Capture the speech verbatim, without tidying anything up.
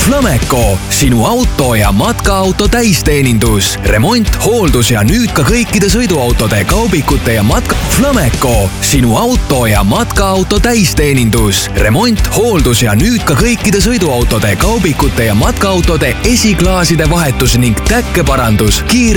Flameco, sinu auto ja matkaauto täisteenindus. Remont, hooldus ja nüüd ka kõikide sõiduautode, kaubikute ja matka... Flameco, sinu auto ja matkaauto täisteenindus. Remont, hooldus ja nüüd ka kõikide sõiduautode, kaubikute ja matkaautode esiklaaside vahetus ning täkkeparandus. Kiire